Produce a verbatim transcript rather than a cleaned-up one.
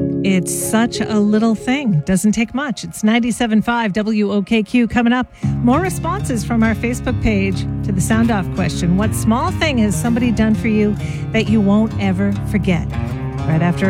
It's such a little thing. Doesn't take much. It's ninety-seven point five W O K Q. Coming up, more responses from our Facebook page to the Sound Off question. What small thing has somebody done for you that you won't ever forget? Right after